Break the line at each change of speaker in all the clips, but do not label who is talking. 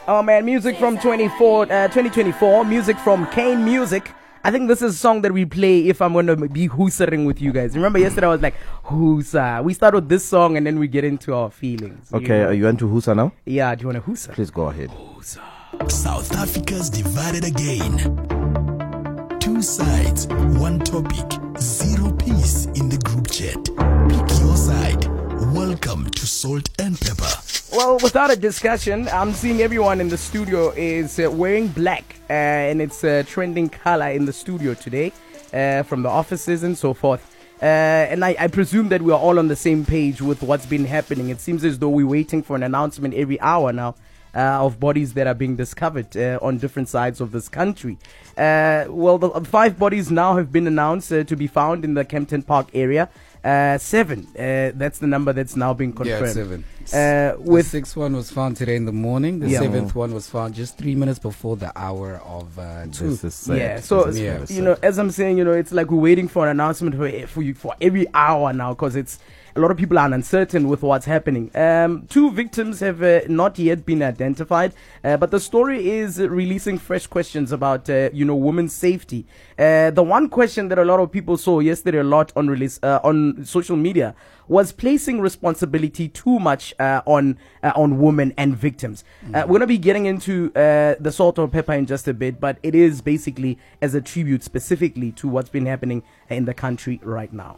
Oh man, music from 2024, music from Kane Music. I think this is a song that we play if I'm going to be hoosering with you guys. Remember yesterday I was like, hoosa. We start with this song and then we get into our feelings.
Okay, are you into hoosa now?
Yeah, do you want to hoosa?
Please go ahead.
Hoosa.
South Africa's divided again. Two sides, one topic, zero peace in the group chat. Pick your side. Welcome to Salt and Pepper.
Well, without a discussion, I'm seeing everyone in the studio is wearing black, and it's a trending color in the studio today, from the offices and so forth. And I presume that we are all on the same page with what's been happening. It seems as though we're waiting for an announcement every hour now of bodies that are being discovered on different sides of this country. Well, the 5 bodies now have been announced to be found in the Kempton Park area. 7. That's the number that's now being confirmed.
Yeah, 7. The 6th one was found today in the morning. The 7th one was found just 3 minutes before the hour of 2.
Yeah, so you know, as I'm saying, you know, it's like we're waiting for an announcement for every hour now, because it's a lot of people are uncertain with what's happening. 2 victims have not yet been identified, but the story is releasing fresh questions about women's safety. The one question that a lot of people saw yesterday a lot on social media was placing responsibility too much on women and victims. We're going to be getting into the Salt and Pepper in just a bit, but it is basically as a tribute specifically to what's been happening in the country right now.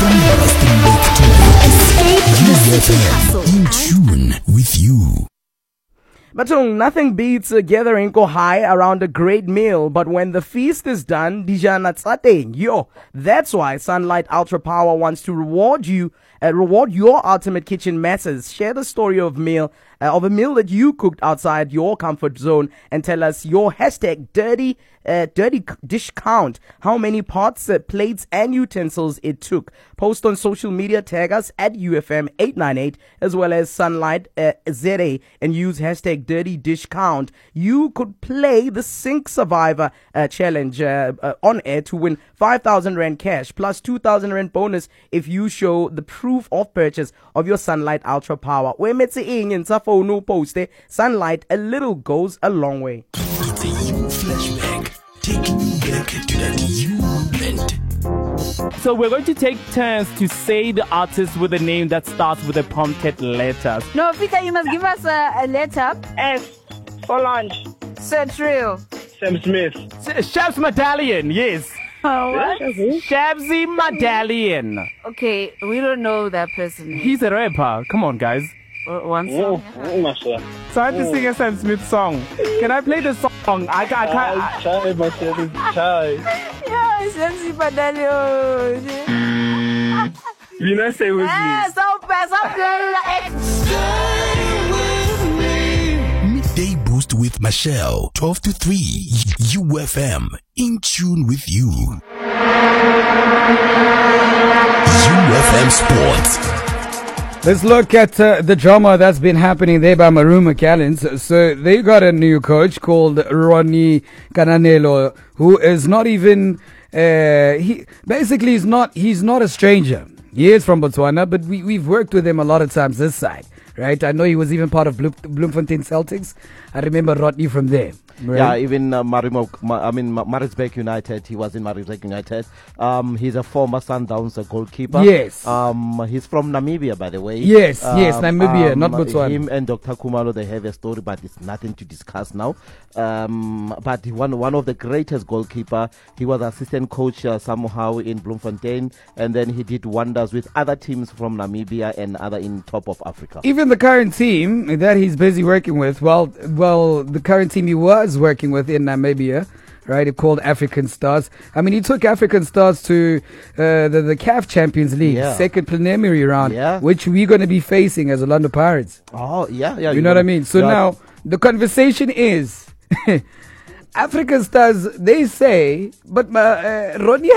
In tune with you.
But nothing beats gathering high around a great meal, but when the feast is done, dijana tsateng. That's why Sunlight Ultra Power wants to reward your ultimate kitchen masses. Share the story of a meal that you cooked outside your comfort zone and tell us your hashtag dirty dish count, how many pots, plates and utensils it took. Post on social media, tag us at UFM898 as well as Sunlight ZA and use hashtag dirty dish count. You could play the Sink Survivor challenge on air to win 5,000 Rand cash plus 2,000 Rand bonus if you show the proof of purchase of your Sunlight Ultra Power. Sunlight, a little goes a long way.
It's a you flashback, taking you back to that you moment.
So we're going to take turns to say the artist with a name that starts with a prompted letter.
No, Peter, you must give us a letter.
S. Solange.
Sir Trill.
Sam Smith.
Shabs Medallion, yes.
What?
Shabsy Medallion.
Okay, we don't know that person.
He's a rapper. Come on, guys.
One song.
So I have to sing a Sam Smith song. Can I play the song? I can't.
Try.
Yeah, Shabsy Medallion.
You know, say with me.
Midday Boost with Michelle, 12 to 3, UFM, in tune with you. UFM Sports.
Let's look at the drama that's been happening there by Maruma Callens. So they got a new coach called Ronnie Cananelo, who is not even, he's not a stranger. He is from Botswana, but we've worked with him a lot of times this side, right? I know he was even part of Bloemfontein Celtics. I remember Rodney from there. Right.
Yeah, even Maritzburg United. He was in Maritzburg United. He's a former Sundowns goalkeeper.
Yes.
He's from Namibia, by the way.
Yes, Namibia, not Botswana.
Him and Dr. Kumalo, they have a story, but it's nothing to discuss now. But one of the greatest goalkeeper. He was assistant coach somehow in Bloemfontein, and then he did wonders with other teams from Namibia and other in top of Africa.
Even the current team that he's busy working with, well, the current team he was working with in Namibia, right, called African Stars. I mean, he took African Stars to the CAF Champions League, second preliminary round, which we're going to be facing as Orlando Pirates.
Oh, yeah.
You know what I mean? So now the conversation is African Stars, they say, but Rodney